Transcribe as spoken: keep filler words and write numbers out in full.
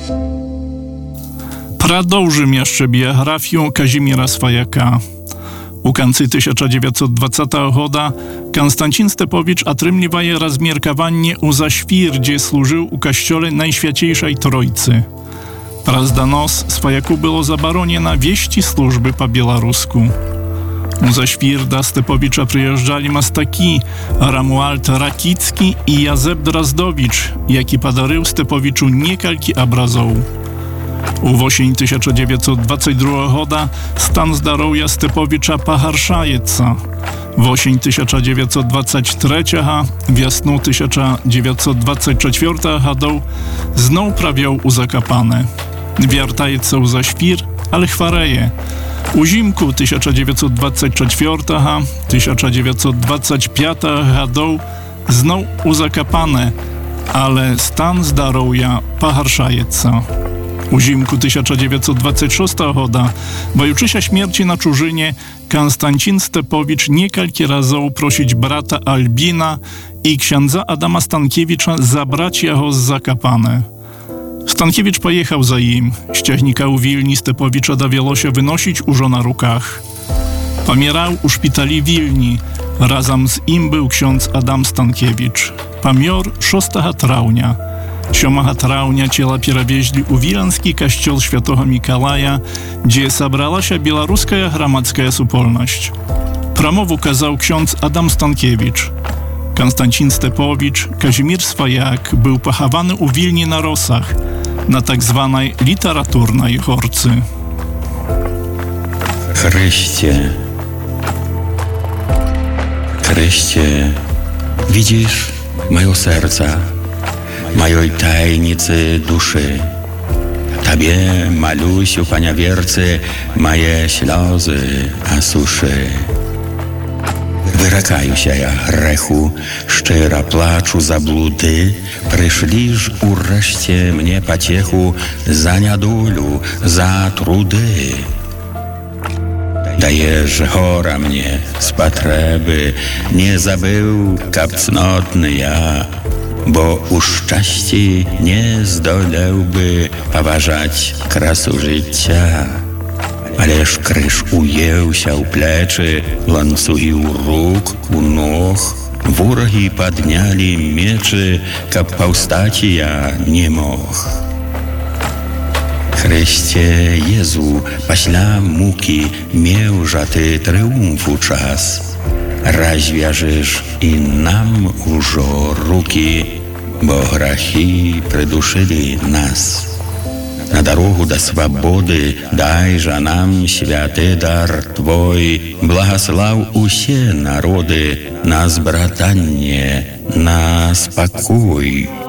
Pradążymy jeszcze biografię Kazimira Swajaka. U końca tysiąc dziewięćset dwudziestego roku Konstancin Stepowicz otrzymuje rozmiarkowanie u Zaświr, gdzie służył u kościole Najświętejszej Trójcy. Raz do nos Swajaku było zabronione wieści służby po białorusku. U Zaświr do Stepowicza przyjeżdżali mastaki Romuald Rakicki i Józef Drozdowicz, jaki podarył Stepowiczu niekalki obrazów. U wosień tysiąc dziewięćset dwudziestego drugiego roku stan zdrowia Stepowicza pogarszaється. Wosień tysiąc dziewięćset dwudziestego trzeciego, wiosną tysiąc dziewięćset dwudziestego czwartego roku znów prawiał u Zakopane. Wracaється u Zaświr, ale chwareje. U zimku tysiąc dziewięćset dwudziestego czwartego do tysiąc dziewięćset dwudziestego piątego roku znów u Zakopane, ale stan zdrowia pogarszaється. U zimku tysiąc dziewięćset dwudziestego szóstego roku, bojący się śmierci na Czurzynie, Konstancin Stepowicz niekalki razów prosić brata Albina i księdza Adama Stankiewicza zabrać jego z Zakopane. Stankiewicz pojechał za im. Z ciechnika u Wilni Stepowicza dowiało się wynosić użo na rukach. Pomierał u szpitali Wilni. Razem z im był ksiądz Adam Stankiewicz. Pomior szóstego trawnia. siódmego trawnia ciała przewieźli u wileński kościół Świętego Mikołaja, gdzie zebrała się białoruska gromadzka supolność. Promowę kazał ksiądz Adam Stankiewicz. Konstancin Stepowicz, Kazimir Swajak był pochowany u Wilni na Rosach, na tak zwanej literaturnej horcy. Chryście, Chryście, widzisz moje serce, mojej tajnicy duszy. Tobie, malusiu paniawiercy, moje ślozy asuszy. Wyrakają się ja grechu, szczera placzu za bludy, przyszliż ureszcie mnie paciechu za niadulu, za trudy. Dajesz chora mnie z potrzeby, nie zabył kapcnotny ja, bo u szczęści nie zdolałby poważać krasu życia. Ależ kryż ujeł się u pleczy, lansuje u róg, u nóg. Wrogi podniali mieczy, kab powstaci ja nie mógł. Chryście Jezu, paśla muki, miałża Ty triumfu czas. Rozwiążesz i nam użo ruki, bo grzechy przyduszyli nas. Na drogę do swobody dajże nam święty dar Twój, błogosław usie narody, na zbratanie, na spokój.